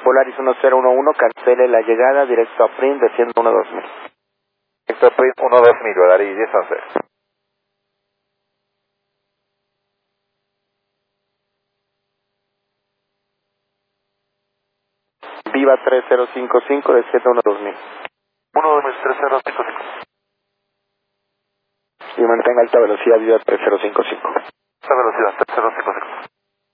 Polaris 1011, cancele la llegada directo a Print, desciendo 12000. Directo a Print 12000, Volaris 1011. Viva 3055, desciendo 12000. 1203055. Y mantenga alta velocidad, Viva 3055. Alta velocidad 3055.